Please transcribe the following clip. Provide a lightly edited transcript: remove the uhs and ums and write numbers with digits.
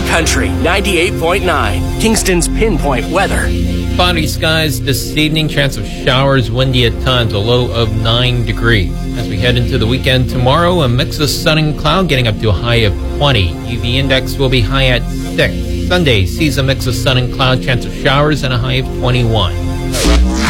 Country 98.9, Kingston's pinpoint weather. Cloudy skies this evening, chance of showers, windy at times, a low of 9 degrees. As we head into the weekend tomorrow, a mix of sun and cloud getting up to a high of 20. UV index will be high at 6. Sunday sees a mix of sun and cloud, chance of showers, and a high of 21.